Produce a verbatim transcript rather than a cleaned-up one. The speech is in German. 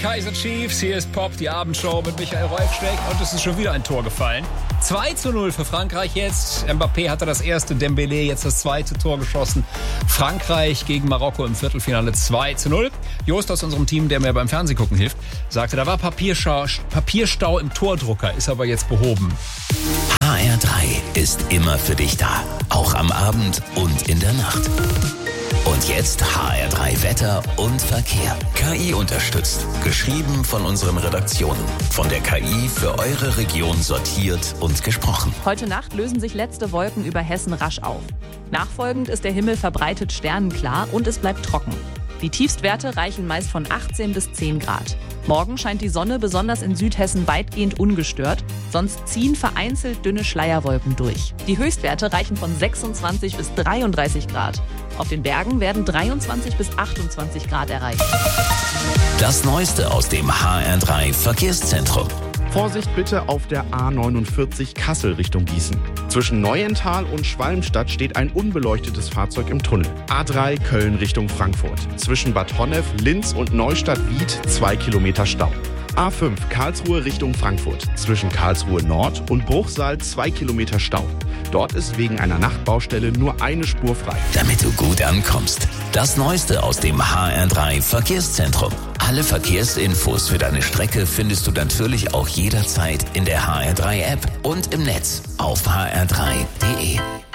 Kaiser Chiefs, hier ist Pop, die Abendshow mit Michael Rolfsteck und es ist schon wieder ein Tor gefallen. zwei zu null für Frankreich jetzt. Mbappé hatte das erste, Dembélé jetzt das zweite Tor geschossen. Frankreich gegen Marokko im Viertelfinale zwei zu null. Jost aus unserem Team, der mir beim Fernsehgucken hilft, sagte, da war Papierstau, Papierstau im Tordrucker, ist aber jetzt behoben. H R drei ist immer für dich da, auch am Abend und in der Nacht. Und jetzt H R drei Wetter und Verkehr. K I unterstützt. Geschrieben von unseren Redaktionen. Von der K I für eure Region sortiert und gesprochen. Heute Nacht lösen sich letzte Wolken über Hessen rasch auf. Nachfolgend ist der Himmel verbreitet sternenklar und es bleibt trocken. Die Tiefstwerte reichen meist von achtzehn bis zehn Grad. Morgen scheint die Sonne besonders in Südhessen weitgehend ungestört, sonst ziehen vereinzelt dünne Schleierwolken durch. Die Höchstwerte reichen von sechsundzwanzig bis dreiunddreißig Grad. Auf den Bergen werden dreiundzwanzig bis achtundzwanzig Grad erreicht. Das Neueste aus dem H R drei Verkehrszentrum. Vorsicht bitte auf der A neunundvierzig Kassel Richtung Gießen. Zwischen Neuental und Schwalmstadt steht ein unbeleuchtetes Fahrzeug im Tunnel. A drei Köln Richtung Frankfurt. Zwischen Bad Honnef, Linz und Neustadt-Wied zwei Kilometer Stau. A fünf Karlsruhe Richtung Frankfurt. Zwischen Karlsruhe Nord und Bruchsal zwei Kilometer Stau. Dort ist wegen einer Nachtbaustelle nur eine Spur frei. Damit du gut ankommst. Das Neueste aus dem H R drei Verkehrszentrum. Alle Verkehrsinfos für deine Strecke findest du natürlich auch jederzeit in der H R drei App und im Netz auf h r drei punkt d e.